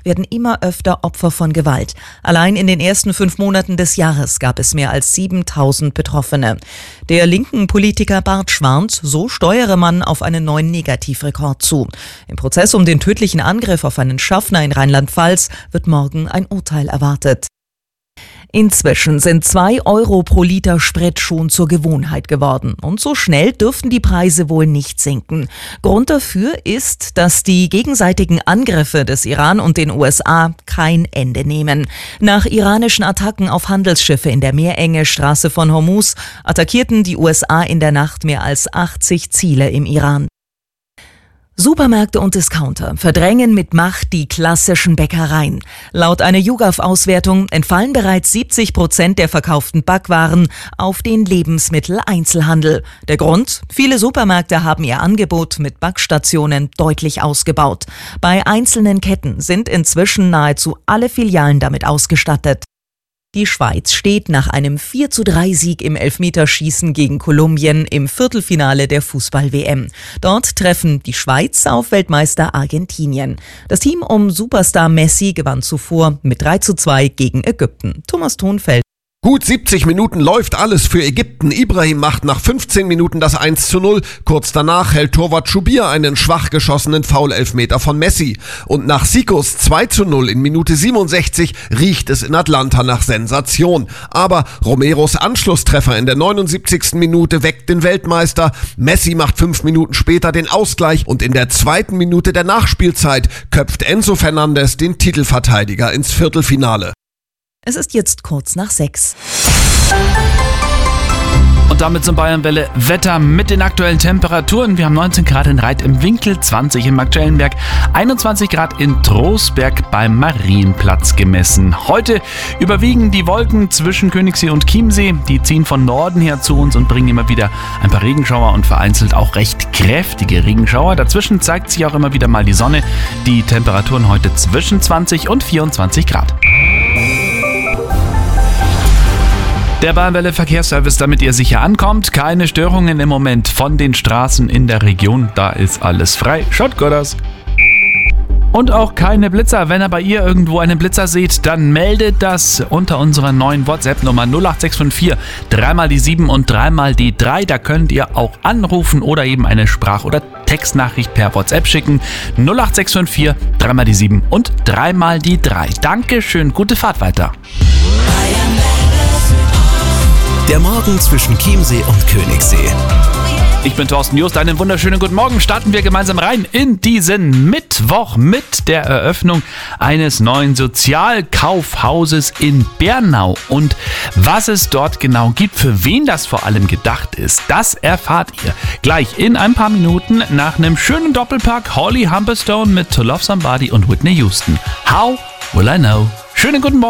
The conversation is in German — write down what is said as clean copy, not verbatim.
werden immer öfter Opfer von Gewalt. Allein in den ersten 5 Monaten des Jahres gab es mehr als 7.000 Betroffene. Der linken Politiker Bartsch warnt, so steuere man auf einen neuen Negativrekord zu. Im Prozess um den tödlichen Angriff auf einen Schaffner in Rheinland-Pfalz wird morgen ein Urteil erwartet. Inzwischen sind 2 Euro pro Liter Sprit schon zur Gewohnheit geworden. Und so schnell dürften die Preise wohl nicht sinken. Grund dafür ist, dass die gegenseitigen Angriffe des Iran und den USA kein Ende nehmen. Nach iranischen Attacken auf Handelsschiffe in der Meerenge Straße von Hormuz attackierten die USA in der Nacht mehr als 80 Ziele im Iran. Supermärkte und Discounter verdrängen mit Macht die klassischen Bäckereien. Laut einer YouGov-Auswertung entfallen bereits 70% der verkauften Backwaren auf den Lebensmitteleinzelhandel. Der Grund? Viele Supermärkte haben ihr Angebot mit Backstationen deutlich ausgebaut. Bei einzelnen Ketten sind inzwischen nahezu alle Filialen damit ausgestattet. Die Schweiz steht nach einem 4:3-Sieg im Elfmeterschießen gegen Kolumbien im Viertelfinale der Fußball-WM. Dort treffen die Schweiz auf Weltmeister Argentinien. Das Team um Superstar Messi gewann zuvor mit 3:2 gegen Ägypten. Thomas Thonfeld. Gut 70 Minuten läuft alles für Ägypten. Ibrahim macht nach 15 Minuten das 1:0. Kurz danach hält Torwart Schubir einen schwach geschossenen Foul-Elfmeter von Messi. Und nach Sikos 2:0 in Minute 67 riecht es in Atlanta nach Sensation. Aber Romeros Anschlusstreffer in der 79. Minute weckt den Weltmeister. Messi macht 5 Minuten später den Ausgleich und in der 2. Minute der Nachspielzeit köpft Enzo Fernandes den Titelverteidiger ins Viertelfinale. Es ist jetzt kurz nach 6. Und damit zum Bayernwelle Wetter mit den aktuellen Temperaturen. Wir haben 19 Grad in Reit im Winkel, 20 im Marktschellenberg, 21 Grad in Trostberg beim Marienplatz gemessen. Heute überwiegen die Wolken zwischen Königssee und Chiemsee. Die ziehen von Norden her zu uns und bringen immer wieder ein paar Regenschauer und vereinzelt auch recht kräftige Regenschauer. Dazwischen zeigt sich auch immer wieder mal die Sonne. Die Temperaturen heute zwischen 20 und 24 Grad. Der Bayernwelle Verkehrsservice, damit ihr sicher ankommt. Keine Störungen im Moment von den Straßen in der Region. Da ist alles frei. Schaut gut aus. Und auch keine Blitzer. Wenn ihr bei ihr irgendwo einen Blitzer seht, dann meldet das unter unserer neuen WhatsApp-Nummer 08654 3 die 7 und 3 die 3. Da könnt ihr auch anrufen oder eben eine Sprach- oder Textnachricht per WhatsApp schicken. 08654 3 die 7 und 3 die 3. Dankeschön, gute Fahrt weiter. Der Morgen zwischen Chiemsee und Königssee. Ich bin Thorsten Just, einen wunderschönen guten Morgen. Starten wir gemeinsam rein in diesen Mittwoch mit der Eröffnung eines neuen Sozialkaufhauses in Bernau. Und was es dort genau gibt, für wen das vor allem gedacht ist, das erfahrt ihr gleich in ein paar Minuten nach einem schönen Doppelpack Holly Humberstone mit To Love Somebody und Whitney Houston. How will I know? Schönen guten Morgen.